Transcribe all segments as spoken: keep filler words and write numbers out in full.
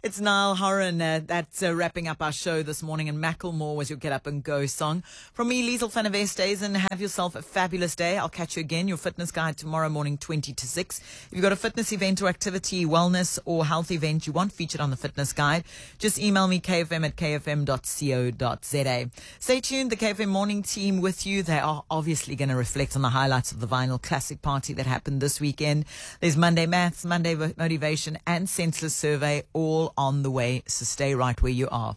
It's Niall Horan. Uh, that's uh, wrapping up our show this morning. And Macklemore was your Get Up and Go song. From me, Liesl van der Westhuizen, and have yourself a fabulous day. I'll catch you again. Your fitness guide tomorrow morning, twenty to six. If you've got a fitness event or activity, wellness or health event you want featured on the fitness guide, just email me k f m at k f m dot co dot z a. Stay tuned. The K F M morning team with you. They are obviously going to reflect on the highlights of the Vinyl Classic Party that happened this weekend. There's Monday Maths, Monday Motivation, and Senseless Survey all on the way, so stay right where you are.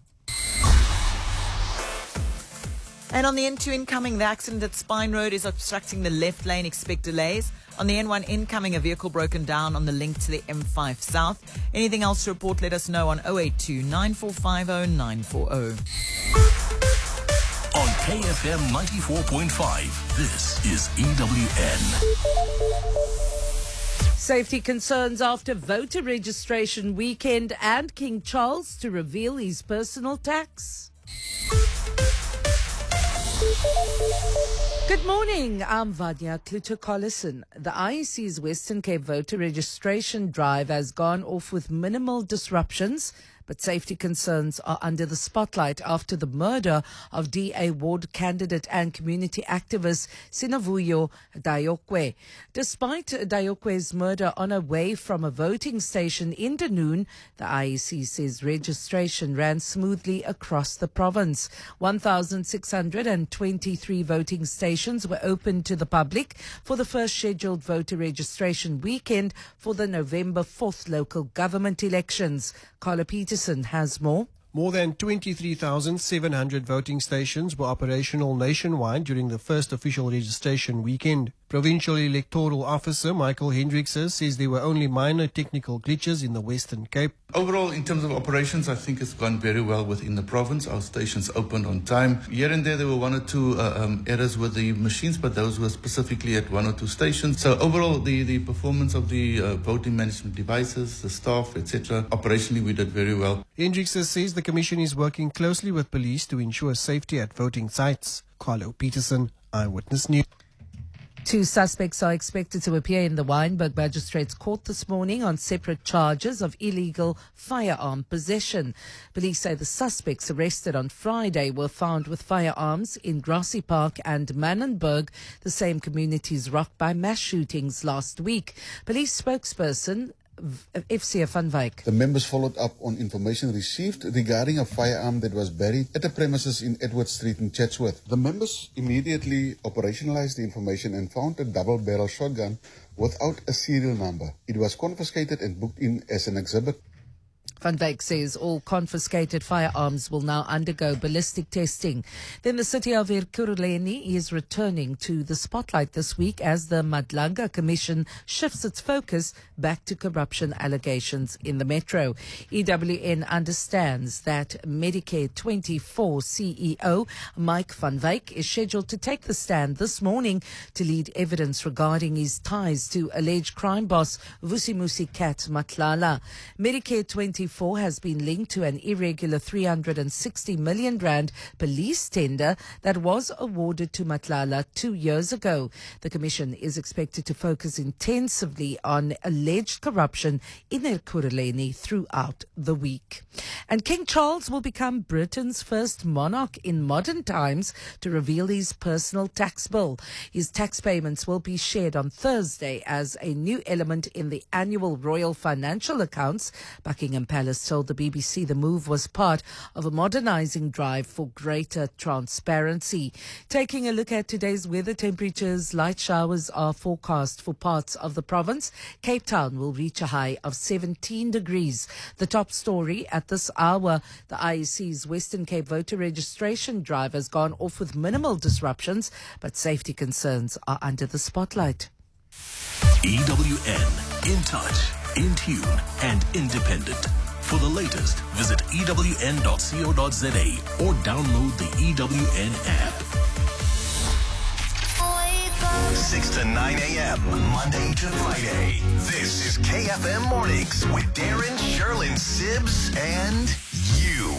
And on the N two incoming, the accident at Spine Road is obstructing the left lane. Expect delays. On the N one incoming, a vehicle broken down on the link to the M five South. Anything else to report, let us know on oh eight two, nine four five oh, nine four oh. On K F M ninety-four point five, this is E W N. Safety concerns after voter registration weekend and King Charles to reveal his personal tax. Good morning, I'm Vanya Kluter-Collison. The I E C's Western Cape voter registration drive has gone off with minimal disruptions, but safety concerns are under the spotlight after the murder of D A ward candidate and community activist Sinavuyo Dayokwe. Despite Dayokwe's murder on her way from a voting station in Dunoon, the I E C says registration ran smoothly across the province. one thousand six hundred twenty-three voting stations were open to the public for the first scheduled voter registration weekend for the November fourth local government elections. Carla Peterson has more. More than twenty-three thousand seven hundred voting stations were operational nationwide during the first official registration weekend. Provincial Electoral Officer Michael Hendrickse says there were only minor technical glitches in the Western Cape. Overall, in terms of operations, I think it's gone very well within the province. Our stations opened on time. Here and there, there were one or two uh, um, errors with the machines, but those were specifically at one or two stations. So overall, the, the performance of the uh, voting management devices, the staff, et cetera, operationally, we did very well. Hendrickse says the Commission is working closely with police to ensure safety at voting sites. Carlo Peterson, Eyewitness News. Two suspects are expected to appear in the Wynberg Magistrates Court this morning on separate charges of illegal firearm possession. Police say the suspects arrested on Friday were found with firearms in Grassy Park and Manenberg, the same communities rocked by mass shootings last week. Police spokesperson F C van Wyk. The members followed up on information received regarding a firearm that was buried at the premises in Edward Street in Chatsworth. The members immediately operationalized the information and found a double-barrel shotgun without a serial number. It was confiscated and booked in as an exhibit. Van Wyk says all confiscated firearms will now undergo ballistic testing. Then the city of Ekurhuleni is returning to the spotlight this week as the Madlanga Commission shifts its focus back to corruption allegations in the metro. E W N understands that Medicare twenty-four C E O Mike Van Wyk is scheduled to take the stand this morning to lead evidence regarding his ties to alleged crime boss Vusimusi Cat Matlala. Medicare twenty-four has been linked to an irregular three hundred sixty million rand police tender that was awarded to Matlala two years ago. The Commission is expected to focus intensively on alleged corruption in Ekurhuleni throughout the week. And King Charles will become Britain's first monarch in modern times to reveal his personal tax bill. His tax payments will be shared on Thursday as a new element in the annual royal financial accounts. Buckingham Palace told the B B C the move was part of a modernising drive for greater transparency. Taking a look at today's weather, temperatures, light showers are forecast for parts of the province. Cape Town will reach a high of seventeen degrees. The top story at this hour, the I E C's Western Cape voter registration drive has gone off with minimal disruptions, but safety concerns are under the spotlight. E W N, in touch, in tune, and independent. For the latest, visit E W N dot co dot z a or download the E W N app. six to nine a.m., Monday to Friday. This is K F M Mornings with Darren, Sherlyn, Sibbs, and